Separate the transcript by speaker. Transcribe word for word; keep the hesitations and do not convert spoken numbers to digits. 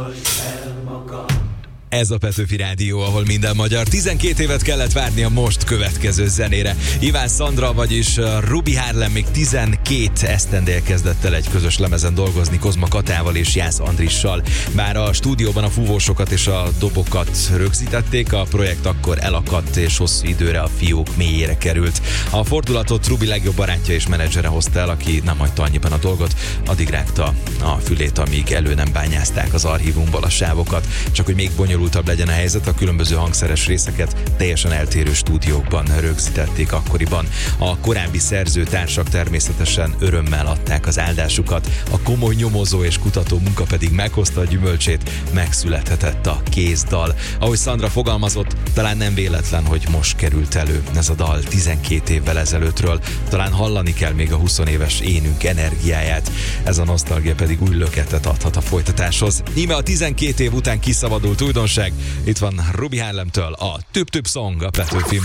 Speaker 1: Ez a Petőfi Rádió, ahol minden magyar. tizenkét évet kellett várni a most következő zenére. Iván Szandra, vagyis Ruby Harlem még tizenkét esztendél kezdett el egy közös lemezen dolgozni Kozma Katával és Jász Andrissal. Bár a stúdióban a fúvósokat és a dobokat rögzítették, a projekt akkor elakadt és hosszú időre a fiók mélyére került. A fordulatot Ruby legjobb barátja és menedzsere hozta el, aki nem hagyta annyiban a dolgot, addig rágta a fülét, amíg elő nem bányázták az archívumból a sávokat. Csak hogy még bonyolultabb legyen a helyzet, a különböző hangszeres részeket teljesen eltérő stúdiókban rögzítették akkoriban. A korábbi szerzőtársak természetesen örömmel adták az áldásukat, a komoly nyomozó és kutató munka pedig meghozta a gyümölcsét, megszülethetett a kézdal. Ahogy Szandra fogalmazott, talán nem véletlen, hogy most került elő ez a dal tizenkét évvel ezelőttről. Talán hallani kell még a húsz éves énünk energiáját. Ez a nosztalgia pedig új löketet adhat a folytatáshoz. Íme a tizenkét év után kiszabadult újdonság. Itt van Ruby Harlemtől a Tüp Tüp Song a Petőfi